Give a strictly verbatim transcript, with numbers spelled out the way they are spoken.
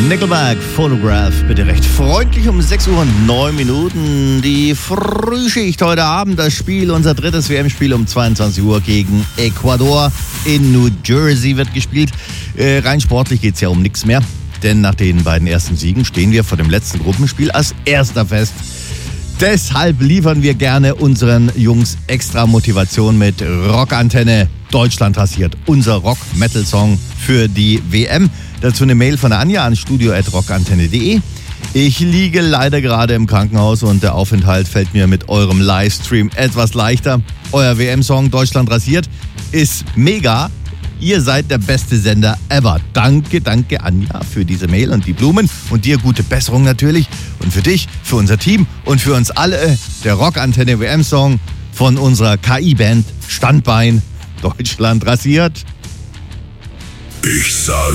Nickelback, Photograph, bitte recht freundlich um sechs Uhr und neun Minuten. Die Frühschicht heute Abend, das Spiel, unser drittes W M-Spiel um zweiundzwanzig Uhr gegen Ecuador in New Jersey wird gespielt. Äh, rein sportlich geht es ja um nichts mehr, denn nach den beiden ersten Siegen stehen wir vor dem letzten Gruppenspiel als Erster fest. Deshalb liefern wir gerne unseren Jungs extra Motivation mit Rockantenne. Deutschland rasiert, unser Rock-Metal-Song für die W M. Dazu eine Mail von der Anja an studio at rockantenne punkt de. Ich liege leider gerade im Krankenhaus und der Aufenthalt fällt mir mit eurem Livestream etwas leichter. Euer W M-Song Deutschland rasiert ist mega. Ihr seid der beste Sender ever. Danke, danke Anja für diese Mail und die Blumen und dir gute Besserung natürlich. Und für dich, für unser Team und für uns alle der Rockantenne W M-Song von unserer K I-Band Standbein. Deutschland rasiert. Ich sage